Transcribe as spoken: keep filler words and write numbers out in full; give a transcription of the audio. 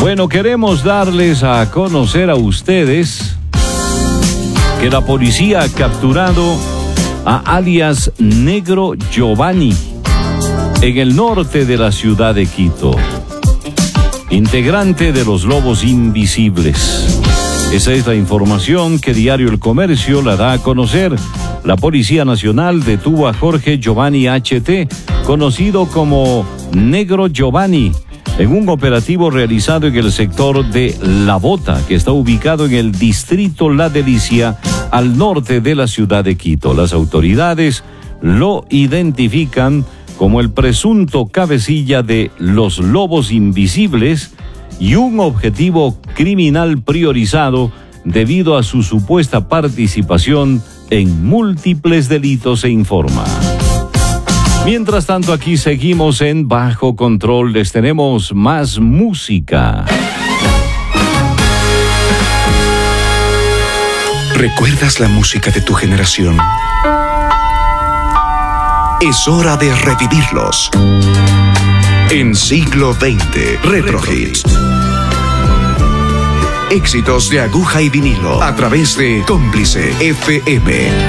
Bueno, queremos darles a conocer a ustedes que la policía ha capturado a alias Negro Giovanni en el norte de la ciudad de Quito, integrante de los Lobos Invisibles. Esa es la información que Diario El Comercio la da a conocer. La Policía Nacional detuvo a Jorge Giovanni H T, conocido como Negro Giovanni, en un operativo realizado en el sector de La Bota, que está ubicado en el distrito La Delicia, al norte de la ciudad de Quito. Las autoridades lo identifican como el presunto cabecilla de los Lobos Invisibles y un objetivo criminal priorizado debido a su supuesta participación en múltiples delitos, se informa. Mientras tanto, aquí seguimos en Bajo Control. Les tenemos más música. ¿Recuerdas la música de tu generación? Es hora de revivirlos. En Siglo veinte, Retro Hits. Éxitos de aguja y vinilo a través de Cómplice F M.